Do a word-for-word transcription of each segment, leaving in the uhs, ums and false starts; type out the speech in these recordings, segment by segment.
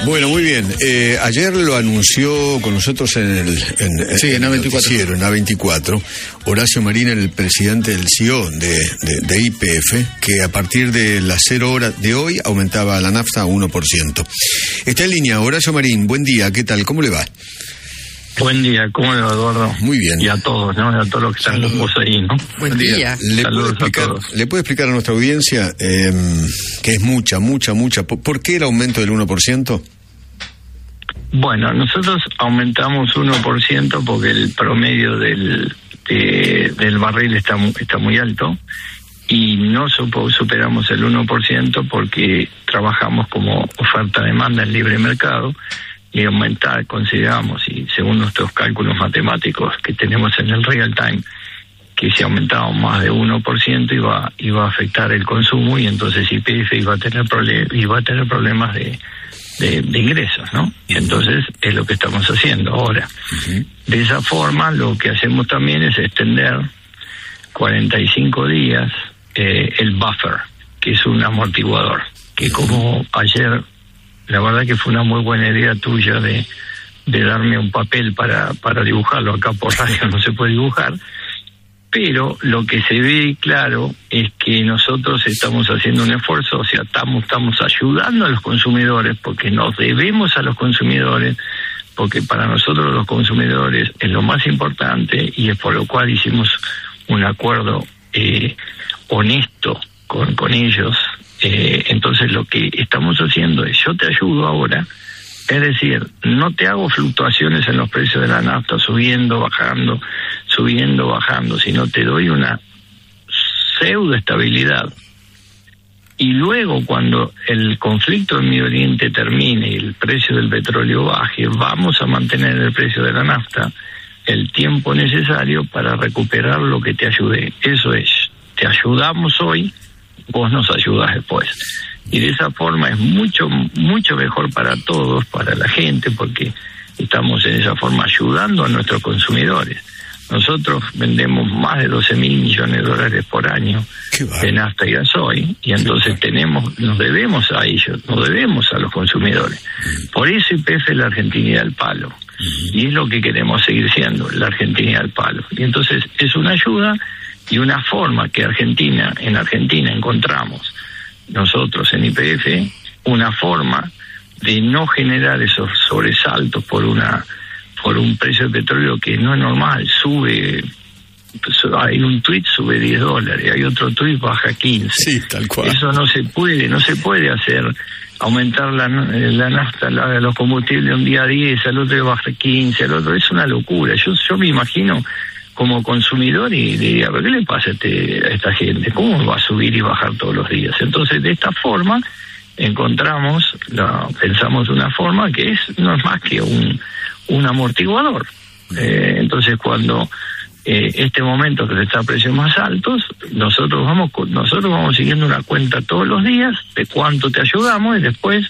Bueno, muy bien. Eh, ayer lo anunció con nosotros en el en, sí, en A veinticuatro. En A veinticuatro, Horacio Marín, el presidente del C I O de, de, de Y P F, que a partir de las cero horas de hoy aumentaba la nafta a uno por ciento. Está en línea Horacio Marín, buen día, ¿qué tal? ¿Cómo le va? Buen día, ¿cómo le va, Eduardo? Muy bien. Y a todos, ¿no? Y a todos los que están con vos ahí, ¿no? Buen día. ¿Le puede, explicar, ¿Le puede explicar a nuestra audiencia eh, que es mucha, mucha, mucha? ¿Por qué el aumento del uno por ciento? Bueno, nosotros aumentamos uno por ciento porque el promedio del de, del barril está, está muy alto y no superamos el uno por ciento porque trabajamos como oferta-demanda en libre mercado. Y aumentar, consideramos, y según nuestros cálculos matemáticos que tenemos en el real time, que si aumentaba más de uno por ciento iba, iba a afectar el consumo y entonces Y P F iba a tener, problem- iba a tener problemas de, de, de ingresos, ¿no? Y entonces es lo que estamos haciendo ahora. Uh-huh. De esa forma lo que hacemos también es extender cuarenta y cinco días eh, el buffer, que es un amortiguador, que como ayer... La verdad que fue una muy buena idea tuya de, de darme un papel para, para dibujarlo. Acá por radio no se puede dibujar. Pero lo que se ve claro es que nosotros estamos haciendo un esfuerzo, o sea, estamos, estamos ayudando a los consumidores porque nos debemos a los consumidores, porque para nosotros los consumidores es lo más importante y es por lo cual hicimos un acuerdo eh, honesto con, con ellos. Eh, entonces lo que estamos haciendo es, yo te ayudo ahora, es decir, no te hago fluctuaciones en los precios de la nafta, subiendo, bajando, subiendo, bajando, sino te doy una pseudo estabilidad. Y luego cuando el conflicto en Medio Oriente termine y el precio del petróleo baje, vamos a mantener el precio de la nafta el tiempo necesario para recuperar lo que te ayudé. Eso es, te ayudamos hoy, vos nos ayudas después. Y de esa forma es mucho, mucho mejor para todos, para la gente, porque estamos en esa forma ayudando a nuestros consumidores. Nosotros vendemos más de doce mil millones de dólares por año de nafta y gasoil, y entonces tenemos, nos debemos a ellos, nos debemos a los consumidores. Por eso Y P F es la Argentinidad al palo. Y es lo que queremos seguir siendo, la Argentinidad al palo. Y entonces es una ayuda y una forma que Argentina, en Argentina encontramos nosotros en Y P F, una forma de no generar esos sobresaltos por una por un precio de petróleo que no es normal, sube, hay un tuit sube diez dólares, hay otro tuit baja quince. Sí, tal cual. Eso no se puede, no se puede hacer, aumentar la, la nafta, la, los combustibles un día diez, al otro baja quince, al otro, es una locura. Yo, yo me imagino como consumidor y diría, ¿pero qué le pasa a, este, a esta gente? ¿Cómo va a subir y bajar todos los días? Entonces, de esta forma, encontramos, la, pensamos de una forma que es no es más que un, un amortiguador. Eh, entonces, cuando eh, este momento que está a precios más altos, nosotros vamos nosotros vamos siguiendo una cuenta todos los días de cuánto te ayudamos y después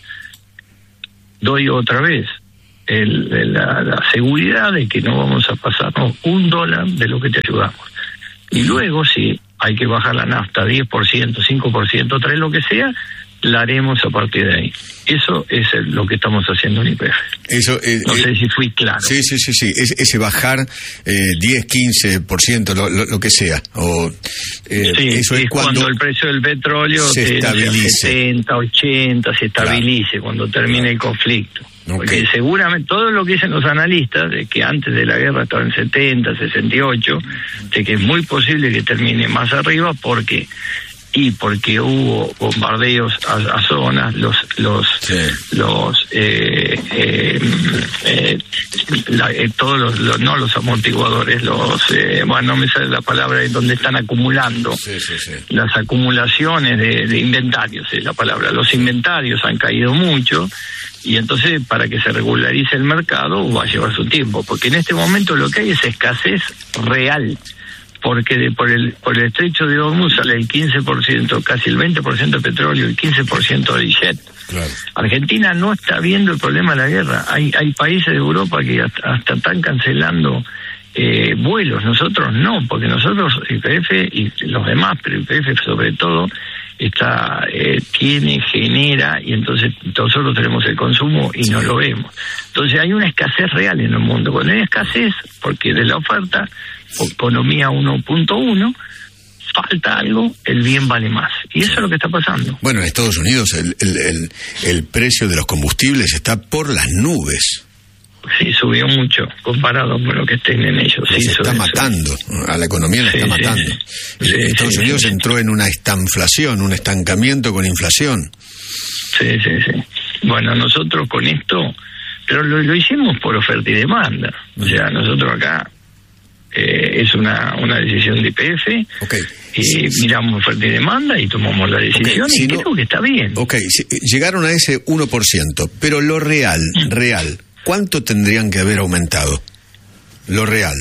doy otra vez El, la, la seguridad de que no vamos a pasarnos un dólar de lo que te ayudamos. Y luego, si hay que bajar la nafta diez por ciento, cinco por ciento, tres, lo que sea, la haremos a partir de ahí. Eso es el, lo que estamos haciendo en Y P F. Eso, eh, no sé eh, si fui claro. Sí, sí, sí, sí. Es, ese bajar eh, diez, quince por ciento, lo, lo, lo que sea. O, eh, sí, eso es, es cuando, cuando el precio del petróleo se estabilice. setenta, ochenta, se estabilice, claro, cuando termine claro. el conflicto. Okay. Porque seguramente todo lo que dicen los analistas, de que antes de la guerra estaba en setenta, sesenta y ocho, de que es muy posible que termine más arriba, porque y porque hubo bombardeos a, a zonas, los los sí. los eh, eh, eh, la, eh, todos los, los no los amortiguadores, los eh, bueno, no me sale la palabra, donde están acumulando sí, sí, sí. las acumulaciones de, de inventarios, es la palabra. Los inventarios han caído mucho. Y entonces, para que se regularice el mercado, va a llevar su tiempo, porque en este momento lo que hay es escasez real, porque de, por el por el estrecho de Hormuz sale el quince por ciento, casi el veinte por ciento de petróleo y el quince por ciento de jet. Claro. Argentina no está viendo el problema de la guerra. Hay hay países de Europa que hasta, hasta están cancelando eh, vuelos, nosotros no, porque nosotros, Y P F y los demás, pero Y P F sobre todo, está eh, tiene, genera, y entonces nosotros tenemos el consumo y sí. no lo vemos. Entonces hay una escasez real en el mundo. Cuando hay escasez, porque de la oferta, economía uno punto uno, falta algo, el bien vale más. Y eso sí. es lo que está pasando. Bueno, en Estados Unidos el, el, el, el precio de los combustibles está por las nubes. Sí, subió mucho comparado con lo que estén en ellos. Sí, se está matando, a la economía la sí, está sí, matando. Sí, Estados sí, Unidos sí, entró sí. en una estanflación, un estancamiento con inflación. Sí, sí, sí. Bueno, nosotros con esto, pero lo, lo hicimos por oferta y demanda. O sea, nosotros acá eh, es una, una decisión de I P F. Okay. Y sí, miramos oferta y demanda y tomamos la decisión okay, si y no, creo que está bien. Ok, si, llegaron a ese uno por ciento, pero lo real, real... ¿cuánto tendrían que haber aumentado? Lo real.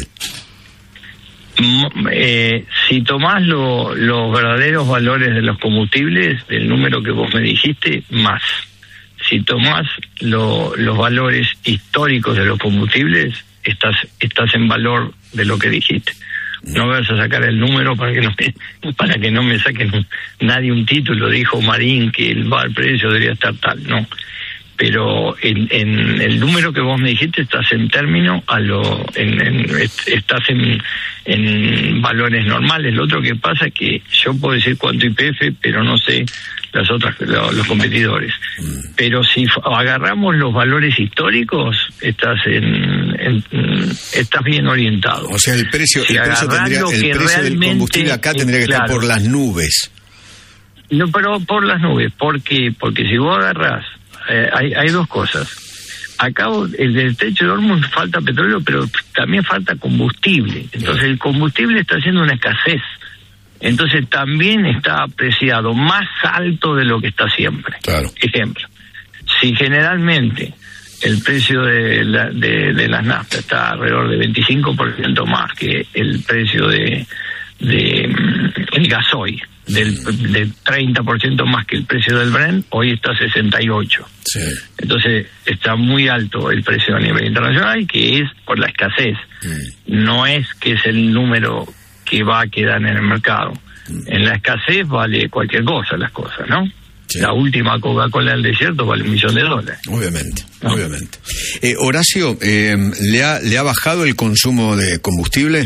Eh, si tomás lo, los verdaderos valores de los combustibles, del número que vos me dijiste, más. Si tomás lo, los valores históricos de los combustibles, estás estás en valor de lo que dijiste. No vas a sacar el número para que no me, para que no me saquen nadie un título. Dijo Marín que el, el precio debería estar tal, no. Pero en, en el número que vos me dijiste estás en término a lo en, en, estás en, en valores normales. Lo otro que pasa es que yo puedo decir cuánto I P F, pero no sé las otras lo, los competidores. Mm. Pero si agarramos los valores históricos, estás en, en estás bien orientado. O sea, el precio, si el precio, tendría, el precio del combustible acá tendría que claro, estar por las nubes. No, pero por las nubes. ¿Por qué? Porque si vos agarrás Eh, hay, hay dos cosas. Acá el del techo de Hormuz falta petróleo, pero también falta combustible. Entonces el combustible está haciendo una escasez. Entonces también está apreciado más alto de lo que está siempre. Claro. Ejemplo, si generalmente el precio de, la, de, de las naftas está alrededor de veinticinco por ciento más que el precio de, de el gasoil, del, del treinta por ciento más que el precio del Brent, hoy está a sesenta y ocho. Sí. Entonces está muy alto el precio a nivel internacional, que es por la escasez. Mm. No es que es el número que va a quedar en el mercado. Mm. En la escasez vale cualquier cosa las cosas, ¿no? Sí. La última Coca-Cola del desierto vale un millón de dólares. Obviamente, ¿no? obviamente. Eh, Horacio, eh, ¿le ha, ¿le ha bajado el consumo de combustible?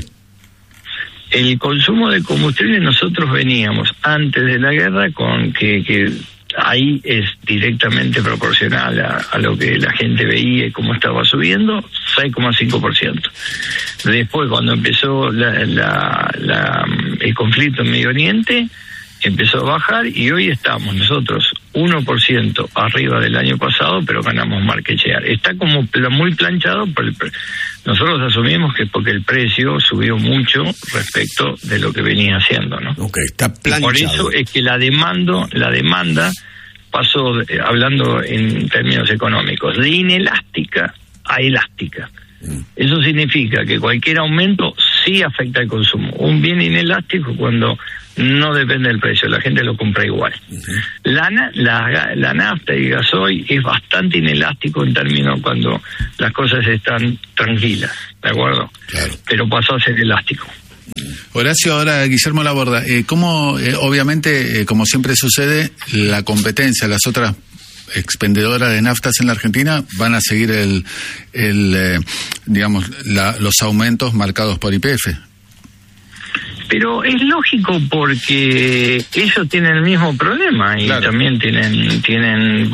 El consumo de combustible nosotros veníamos antes de la guerra con que, que ahí es directamente proporcional a, a lo que la gente veía y cómo estaba subiendo, seis coma cinco por ciento. Después, cuando empezó la, la, la, el conflicto en Medio Oriente, empezó a bajar y hoy estamos nosotros uno por ciento arriba del año pasado, pero ganamos market share. Está como muy planchado, pero nosotros asumimos que porque el precio subió mucho respecto de lo que venía haciendo, ¿no? Okay, está planchado. Por eso es que la demanda, la demanda pasó, eh, hablando en términos económicos, de inelástica a elástica. Mm. Eso significa que cualquier aumento sí afecta el consumo. Un bien inelástico cuando no depende del precio, la gente lo compra igual. Uh-huh. La, la, la nafta y el gasoil es bastante inelástico en términos cuando las cosas están tranquilas, ¿de acuerdo? Claro. Pero pasó a ser elástico. Horacio, ahora Guillermo Laborda, eh, ¿cómo, eh, obviamente, eh, como siempre sucede, la competencia, las otras expendedoras de naftas en la Argentina van a seguir el, el eh, digamos, la, los aumentos marcados por Y P F? Pero es lógico porque ellos tienen el mismo problema y claro. también tienen tienen